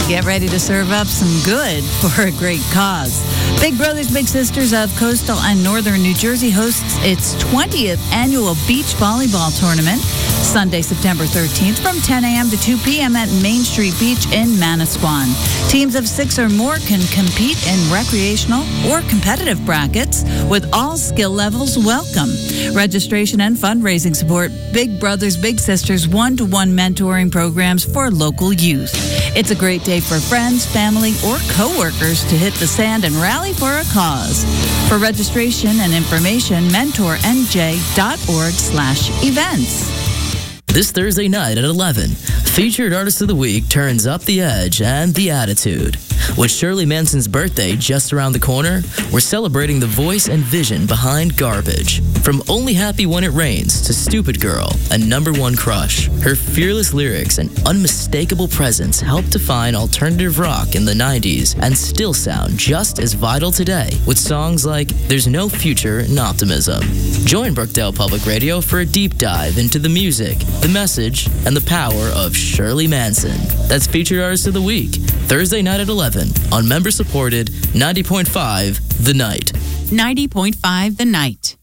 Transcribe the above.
Get ready to serve up some good for a great cause. Big Brothers Big Sisters of Coastal and Northern New Jersey hosts its 20th annual beach volleyball tournament Sunday, September 13th from 10 a.m. to 2 p.m. at Main Street Beach in Manasquan. Teams of 6 or more can compete in recreational or competitive brackets with all skill levels welcome. Registration and fundraising support Big Brothers Big Sisters one-to-one mentoring programs for local youth. It's a great day for friends, family, or coworkers to hit the sand and rally for a cause. For registration and information, mentornj.org/events. This Thursday night at 11, Featured Artist of the Week turns up the edge and the attitude. With Shirley Manson's birthday just around the corner, we're celebrating the voice and vision behind Garbage. From Only Happy When It Rains to Stupid Girl and #1 Crush, her fearless lyrics and unmistakable presence helped define alternative rock in the 90s and still sound just as vital today with songs like There's No Future in Optimism. Join Brookdale Public Radio for a deep dive into the music, the message, and the power of Shirley Manson. That's Featured Artist of the Week, Thursday night at 11 on member-supported 90.5 The Night. 90.5 The Night.